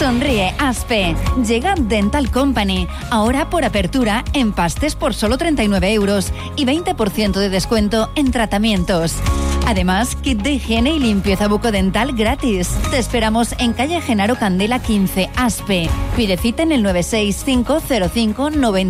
Sonríe, Aspe. Llega Dental Company. Ahora por apertura en pastes por solo 39 euros y 20% de descuento en tratamientos. Además, kit de higiene y limpieza bucodental gratis. Te esperamos en calle Genaro Candela 15, Aspe. Pide cita en el 965 05 90